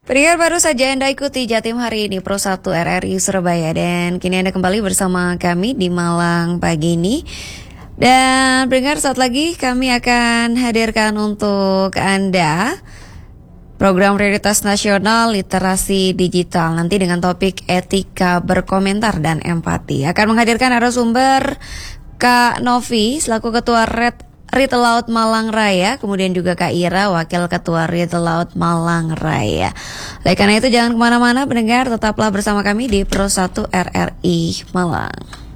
Pendengar, baru saja Anda ikuti Jatim hari ini Pro 1 RRI Surabaya, dan kini Anda kembali bersama kami di Malang pagi ini. Dan pendengar, saat lagi kami akan hadirkan untuk Anda program prioritas nasional literasi digital, nanti dengan topik etika berkomentar dan empati. Akan menghadirkan narasumber Kak Novi selaku Ketua Retail Laut Malang Raya, kemudian juga Kak Ira, Wakil Ketua Retail Laut Malang Raya. Oleh karena itu jangan kemana-mana pendengar, tetaplah bersama kami di Pro 1 RRI Malang.